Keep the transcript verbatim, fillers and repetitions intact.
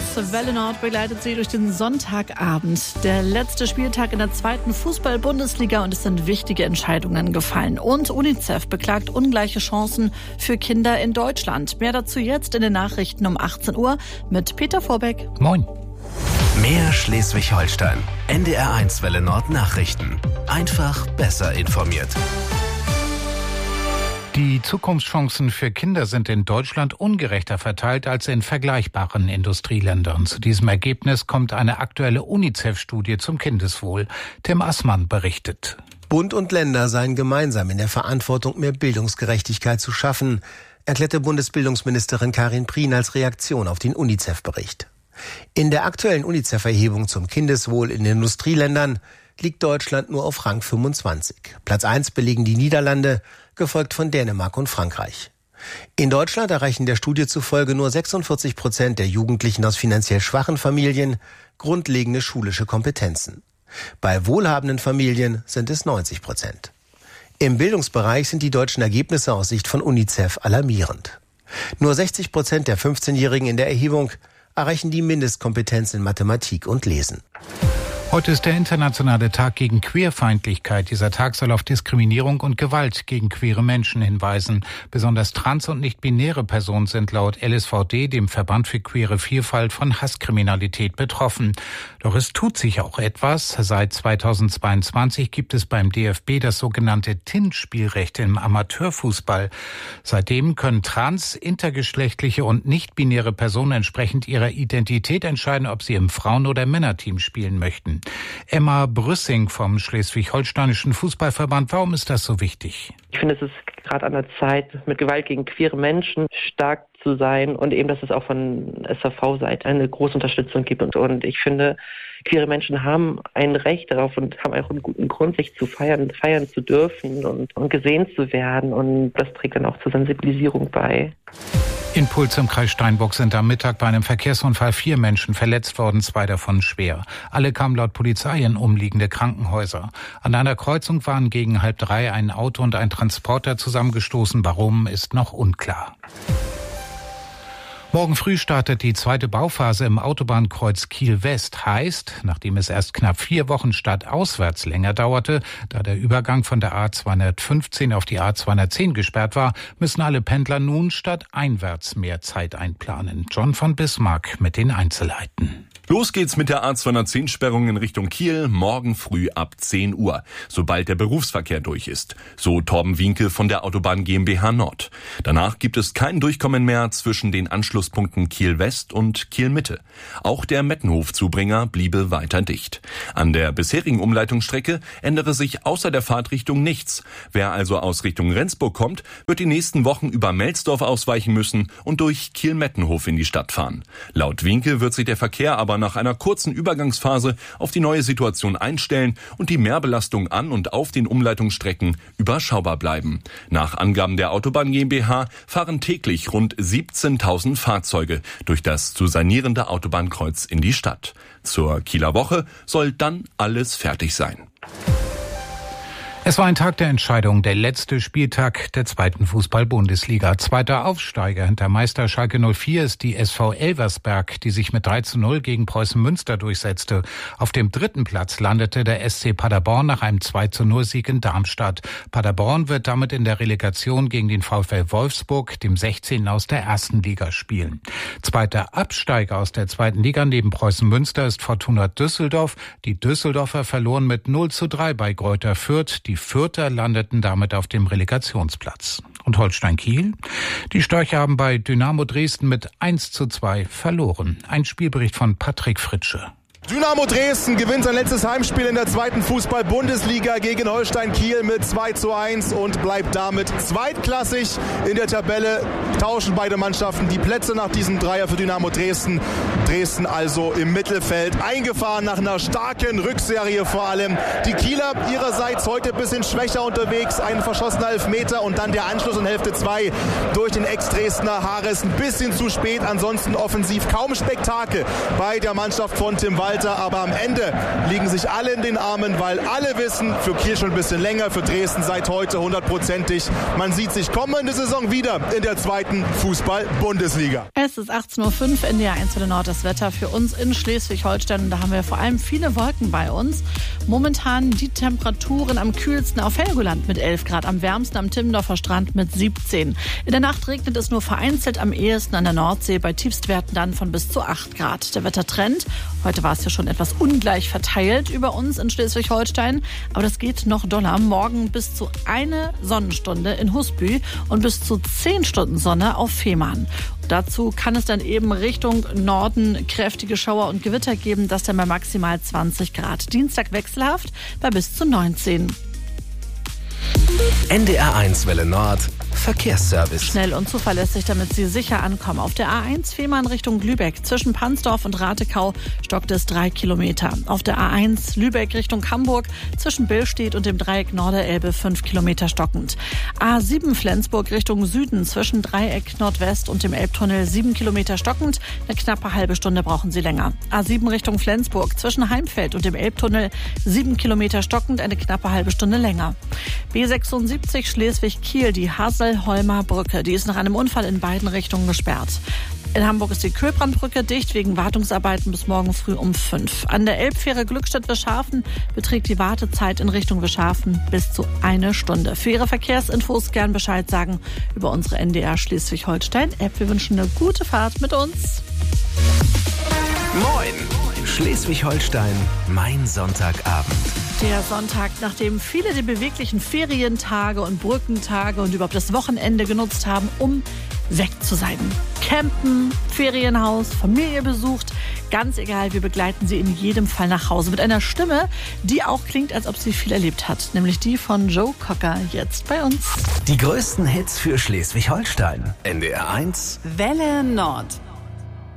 Welle Nord begleitet Sie durch den Sonntagabend. Der letzte Spieltag in der zweiten Fußball-Bundesliga und es sind wichtige Entscheidungen gefallen. Und UNICEF beklagt ungleiche Chancen für Kinder in Deutschland. Mehr dazu jetzt in den Nachrichten um achtzehn Uhr mit Peter Vorbeck. Moin. Mehr Schleswig-Holstein. N D R eins Welle Nord Nachrichten. Einfach besser informiert. Die Zukunftschancen für Kinder sind in Deutschland ungerechter verteilt als in vergleichbaren Industrieländern. Zu diesem Ergebnis kommt eine aktuelle UNICEF-Studie zum Kindeswohl. Tim Assmann berichtet. Bund und Länder seien gemeinsam in der Verantwortung, mehr Bildungsgerechtigkeit zu schaffen, erklärte Bundesbildungsministerin Karin Prien als Reaktion auf den UNICEF-Bericht. In der aktuellen UNICEF-Erhebung zum Kindeswohl in Industrieländern liegt Deutschland nur auf Rang fünfundzwanzig. Platz eins belegen die Niederlande, gefolgt von Dänemark und Frankreich. In Deutschland erreichen der Studie zufolge nur sechsundvierzig Prozent der Jugendlichen aus finanziell schwachen Familien grundlegende schulische Kompetenzen. Bei wohlhabenden Familien sind es neunzig Prozent. Im Bildungsbereich sind die deutschen Ergebnisse aus Sicht von UNICEF alarmierend. Nur sechzig Prozent der fünfzehnjährigen in der Erhebung erreichen die Mindestkompetenz in Mathematik und Lesen. Heute ist der internationale Tag gegen Queerfeindlichkeit. Dieser Tag soll auf Diskriminierung und Gewalt gegen queere Menschen hinweisen. Besonders trans- und nicht-binäre Personen sind laut L S V D, dem Verband für queere Vielfalt, von Hasskriminalität betroffen. Doch es tut sich auch etwas. Seit zweitausendzweiundzwanzig gibt es beim D F B das sogenannte T I N-Spielrecht im Amateurfußball. Seitdem können trans-, intergeschlechtliche und nicht-binäre Personen entsprechend ihrer Identität entscheiden, ob sie im Frauen- oder Männerteam spielen möchten. Emma Brüssing vom Schleswig-Holsteinischen Fußballverband. Warum ist das so wichtig? Ich finde, es ist gerade an der Zeit, mit Gewalt gegen queere Menschen stark zu sein und eben, dass es auch von S V V-Seite eine große Unterstützung gibt. Und, und ich finde, queere Menschen haben ein Recht darauf und haben auch einen guten Grund, sich zu feiern, feiern zu dürfen und, und gesehen zu werden. Und das trägt dann auch zur Sensibilisierung bei. In Puls im Kreis Steinburg sind am Mittag bei einem Verkehrsunfall vier Menschen verletzt worden, zwei davon schwer. Alle kamen laut Polizei in umliegende Krankenhäuser. An einer Kreuzung waren gegen halb drei ein Auto und ein Transporter zusammengestoßen. Warum, ist noch unklar. Morgen früh startet die zweite Bauphase im Autobahnkreuz Kiel-West. Heißt, nachdem es erst knapp vier Wochen stadtauswärts länger dauerte, da der Übergang von der A zweihundertfünfzehn auf die A zweihundertzehn gesperrt war, müssen alle Pendler nun stadteinwärts mehr Zeit einplanen. John von Bismarck mit den Einzelheiten. Los geht's mit der A zweihundertzehn-Sperrung in Richtung Kiel morgen früh ab zehn Uhr, sobald der Berufsverkehr durch ist. So Torben Wienke von der Autobahn GmbH Nord. Danach gibt es kein Durchkommen mehr zwischen den Anschlusspunkten Kiel West und Kiel Mitte. Auch der Mettenhof-Zubringer bliebe weiter dicht. An der bisherigen Umleitungsstrecke ändere sich außer der Fahrtrichtung nichts. Wer also aus Richtung Rendsburg kommt, wird die nächsten Wochen über Melsdorf ausweichen müssen und durch Kiel-Mettenhof in die Stadt fahren. Laut Wienke wird sich der Verkehr aber nach einer kurzen Übergangsphase auf die neue Situation einstellen und die Mehrbelastung an und auf den Umleitungsstrecken überschaubar bleiben. Nach Angaben der Autobahn GmbH fahren täglich rund siebzehntausend Fahrzeuge durch das zu sanierende Autobahnkreuz in die Stadt. Zur Kieler Woche soll dann alles fertig sein. Es war ein Tag der Entscheidung, der letzte Spieltag der zweiten Fußball-Bundesliga. Zweiter Aufsteiger hinter Meister Schalke null vier ist die S V Elversberg, die sich mit drei zu null gegen Preußen Münster durchsetzte. Auf dem dritten Platz landete der S C Paderborn nach einem zwei zu null Sieg in Darmstadt. Paderborn wird damit in der Relegation gegen den VfL Wolfsburg, dem sechzehnten aus der ersten Liga, spielen. Zweiter Absteiger aus der zweiten Liga neben Preußen Münster ist Fortuna Düsseldorf. Die Düsseldorfer verloren mit null zu drei bei Greuther Fürth. Die Fürther landeten damit auf dem Relegationsplatz. Und Holstein Kiel? Die Störche haben bei Dynamo Dresden mit eins zu zwei verloren. Ein Spielbericht von Patrick Fritsche. Dynamo Dresden gewinnt sein letztes Heimspiel in der zweiten Fußball-Bundesliga gegen Holstein Kiel mit zwei zu eins und bleibt damit zweitklassig in der Tabelle. Tauschen beide Mannschaften die Plätze nach diesem Dreier für Dynamo Dresden. Dresden also im Mittelfeld eingefahren nach einer starken Rückserie vor allem. Die Kieler ihrerseits heute ein bisschen schwächer unterwegs. Ein verschossener Elfmeter und dann der Anschluss in Hälfte zwei durch den Ex-Dresdner Hares. Ein bisschen zu spät, ansonsten offensiv kaum Spektakel bei der Mannschaft von Tim Walter. weiter. Aber am Ende liegen sich alle in den Armen, weil alle wissen, für Kiel schon ein bisschen länger, für Dresden seit heute hundertprozentig. Man sieht sich kommende Saison wieder in der zweiten Fußball-Bundesliga. Es ist achtzehn Uhr fünf, N D R eins Welle Nord, das Wetter für uns in Schleswig-Holstein. Und da haben wir vor allem viele Wolken bei uns. Momentan die Temperaturen am kühlsten auf Helgoland mit elf Grad, am wärmsten am Timmendorfer Strand mit siebzehn. In der Nacht regnet es nur vereinzelt am ehesten an der Nordsee, bei Tiefstwerten dann von bis zu acht Grad. Der Wettertrend, heute war es ja schon etwas ungleich verteilt über uns in Schleswig-Holstein, aber das geht noch doller. Morgen bis zu eine Sonnenstunde in Husby und bis zu zehn Stunden Sonne auf Fehmarn. Dazu kann es dann eben Richtung Norden kräftige Schauer und Gewitter geben, das dann bei maximal zwanzig Grad. Dienstag wechselhaft bei bis zu neunzehn. N D R eins Welle Nord Verkehrsservice. Schnell und zuverlässig, damit Sie sicher ankommen. Auf der A eins Fehmarn Richtung Lübeck zwischen Pansdorf und Ratekau stockt es drei Kilometer. Auf der A eins Lübeck Richtung Hamburg zwischen Billstedt und dem Dreieck Norderelbe fünf Kilometer stockend. A sieben Flensburg Richtung Süden zwischen Dreieck Nordwest und dem Elbtunnel sieben Kilometer stockend. Eine knappe halbe Stunde brauchen Sie länger. A sieben Richtung Flensburg zwischen Heimfeld und dem Elbtunnel sieben Kilometer stockend, eine knappe halbe Stunde länger. B sechsundsiebzig Schleswig-Kiel, die Haselholmer Brücke. Die ist nach einem Unfall in beiden Richtungen gesperrt. In Hamburg ist die Köbrandbrücke dicht wegen Wartungsarbeiten bis morgen früh um fünf. An der Elbfähre Glückstadt-Wischhafen beträgt die Wartezeit in Richtung Wischhafen bis zu eine Stunde. Für Ihre Verkehrsinfos gern Bescheid sagen über unsere N D R Schleswig-Holstein-App. Wir wünschen eine gute Fahrt mit uns. Moin! Schleswig-Holstein, mein Sonntagabend. Der Sonntag, nachdem viele die beweglichen Ferientage und Brückentage und überhaupt das Wochenende genutzt haben, um weg zu sein. Campen, Ferienhaus, Familie besucht, ganz egal, wir begleiten Sie in jedem Fall nach Hause mit einer Stimme, die auch klingt, als ob sie viel erlebt hat, nämlich die von Joe Cocker, jetzt bei uns. Die größten Hits für Schleswig-Holstein. N D R eins Welle Nord.